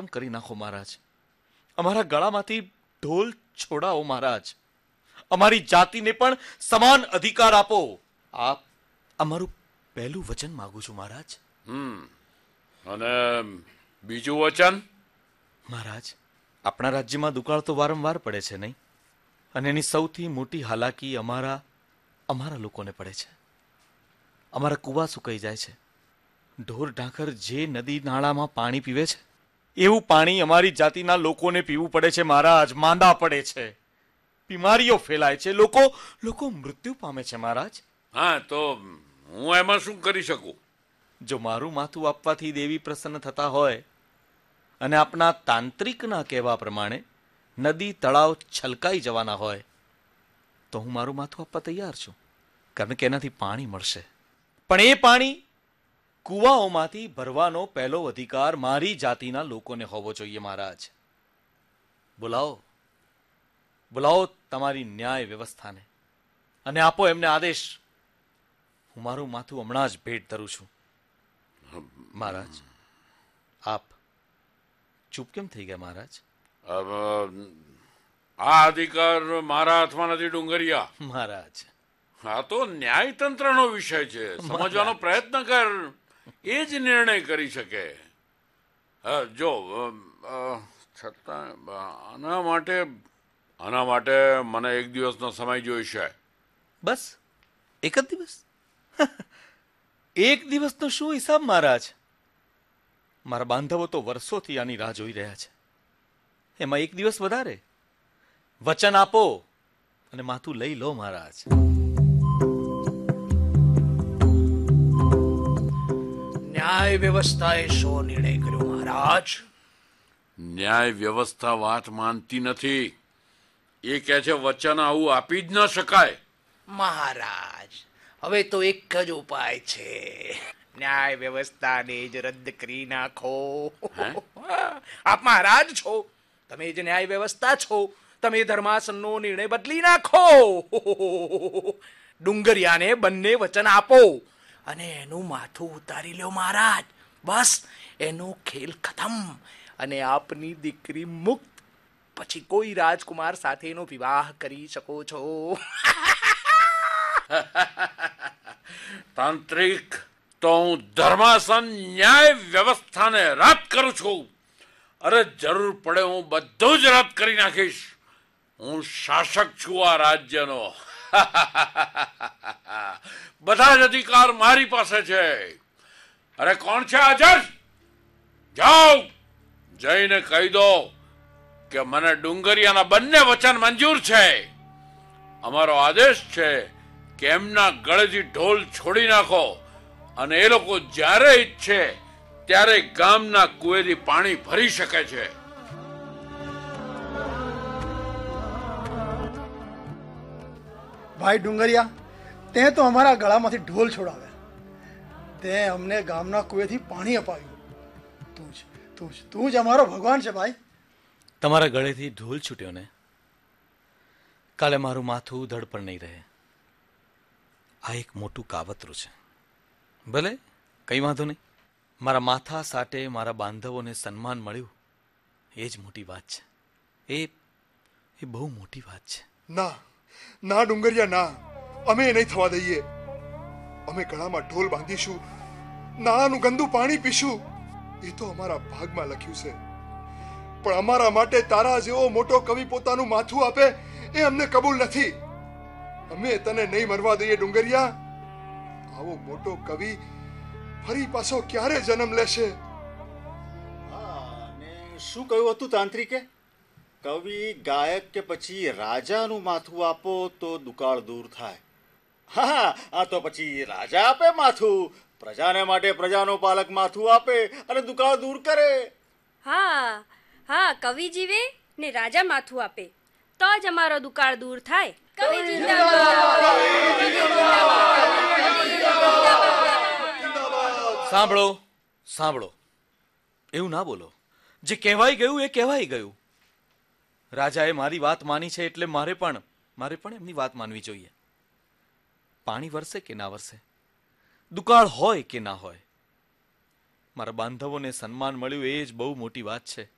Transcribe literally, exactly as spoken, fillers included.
કરી નાખો મહારાજ. અમારા ગળામાંથી ઢોલ છોડાવો મહારાજ. અમારી જાતિને પણ સમાન અધિકાર આપો. આપ અમારું પહેલું વચન માંગુ છું મહારાજ. હમ અને બીજું વચન? મહારાજ, આપણા રાજ્યમાં દુકાળ તો વારંવાર પડે છે નહીં? અને એની સૌથી મોટી હાલાકી અમારા અમારા લોકોને પડે છે. અમારા કૂવા સુકાઈ જાય છે. ઢોર ઢાંખર જે નદી નાળામાં પાણી પીવે છે એવું પાણી અમારી જાતિના લોકોને પીવું પડે છે મહારાજ. માંદા પડે છે, બીમારીઓ ફેલાય છે, લોકો લોકો મૃત્યુ પામે છે મહારાજ. હા, તો હું એમાં શું કરી શકું? જો મારું માથું આપવાથી દેવી પ્રસન્ન થતા હોય અને આપણા તાંત્રિકના કહેવા પ્રમાણે નદી તળાવ છલકાઈ જવાના હોય તો હું મારું માથું આપવા તૈયાર છું, કારણ કે એનાથી પાણી મળશે. પણ એ પાણી કૂવાઓમાંથી ભરવાનો પહેલો અધિકાર મારી જાતિના લોકોને હોવો જોઈએ મહારાજ. બોલાવો બોલાવો તમારી ન્યાય વ્યવસ્થાને અને આપો એમને આદેશ. હું મારું માથું હમણાં જ ભેટ ધરું છું. મહારાજ, આપ ચૂપ કેમ થઈ ગયા મહારાજ? આ અધિકાર મારા હાથમાં નથી ડુંગરિયા. મહારાજ, આ તો ન્યાયતંત્રનો વિષય છે. સમજવાનો પ્રયત્ન કર, એ જ નિર્ણય કરી શકે. જો છતાં આના માટે આના માટે મને એક દિવસનો સમય જોઈશે. બસ એક જ દિવસ? એક દિવસનો શું હિસાબ મહારાજ? મારા બાંધવો તો વર્ષોથી આની રાહ જોઈ રહ્યા છે. એમાં એક દિવસ વધારે? વચન આપો અને માથું લઈ લો મહારાજ. ન્યાય વ્યવસ્થાએ શો નિર્ણય કર્યો મહારાજ? ન્યાય વ્યવસ્થા વાત માનતી નથી. એ કહે છે વચન આવું આપી જ ન શકાય. મહારાજ, હવે તો એક જ ઉપાય છે. ન્યાય વ્યવસ્થાને જ રદ કરી નાખો. આપ મહારાજ છો, તમે જ ન્યાય વ્યવસ્થા છો. તમે ધર્માસનનો નિર્ણય બદલી નાખો. ડુંગરિયાને બંને વચન આપો અને એનું માથું ઉતારી લ્યો મહારાજ. બસ એનો ખેલ ખતમ અને આપની દીકરી મુક્ત. પછી કોઈ રાજકુમાર સાથેનો વિવાહ કરી શકો છો. તાંત્રિક, તો હું ધર્માસન ન્યાય વ્યવસ્થાને રદ કરું છું. અરે જરૂર પડે હું બધું જ રદ કરી નાખીશ. હું શાસક છું આ રાજ્યનો. બધા જ અધિકાર મારી પાસે છે. અરે કોણ છે હાજર? જાઓ, જઈને કહી દો કે મને ડુંગરિયાના બંને વચન મંજૂર છે. અમારો આદેશ છે કે એમના ગળેથી ઢોલ છોડી નાખો અને એ લોકો જ્યારે ઈચ્છે ત્યારે ગામના કુવેથી પાણી ભરી શકે છે. ભાઈ ડુંગરિયા, તે તો અમારા ગળામાંથી ઢોલ છોડાવ્યા. તે અમને ગામના કુવેથી પાણી અપાવ્યું. તું જ તું જ તું જ અમારો ભગવાન છે ભાઈ. તમારા ગળેથી ઢોલ છૂટ્યો ને? કાલે મારું માથું ધડ પર નહીં રહે. આ એક મોટું કાવતરું છે. ભલે, કંઈ વાંધો નહીં. મારા માથા સાટે મારા બાંધવોને સન્માન મળ્યું, એ જ મોટી વાત છે. એ એ બહુ મોટી વાત છે. ના ના ડુંગરિયા, ના, અમે નહીં થવા દઈએ. અમે ગળામાં ઢોલ બાંધીશું, નાળાનું ગંદુ પાણી પીશું. એ તો અમારા ભાગમાં લખ્યું છે. પણ અમારા માટે તારા જેવો મોટો કવિ પોતાનું માથું આપે એ અમને કબૂલ નથી. અમે તને નહીં મરવા દઈએ ડુંગરિયા. આવો મોટો કવિ ફરી પાછો ક્યારે જન્મ લેશે? શું કહ્યું હતું તાંત્રિકે? કવિ, ગાયક કે પછી રાજાનું માથું આપો તો દુકાળ દૂર થાય. હા, આ તો પછી રાજા આપે માથું, પ્રજાને માટે પ્રજાનો પાલક માથું આપે અને દુકાળ દૂર કરે. હા હા, કવિ જીવે ને રાજા માથું આપે તો જ અમારો દુકાળ દૂર થાય. કવિ સાંભળો સાંભળો, એવું ના બોલો. જે કહેવાઈ ગયું એ કહેવાઈ ગયું. રાજાએ મારી વાત માની છે એટલે મારે પણ મારે પણ એમની વાત માનવી જોઈએ. પાણી વરસે કે ના વરસે, દુકાળ હોય કે ના હોય, મારા બાંધવોને સન્માન મળ્યું એ જ બહુ મોટી વાત છે.